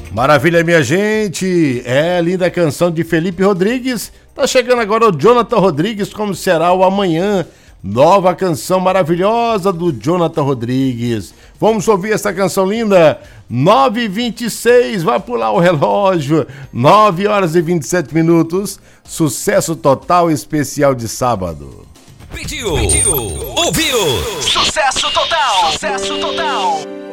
Maravilha, minha gente. Linda canção de Felipe Rodrigues. Tá chegando agora o Jonathan Rodrigues, como será o amanhã. Nova canção maravilhosa do Jonathan Rodrigues. Vamos ouvir essa canção linda? 9h26, vai pular o relógio. 9h27. Sucesso total especial de sábado. Pediu, ouviu, sucesso total.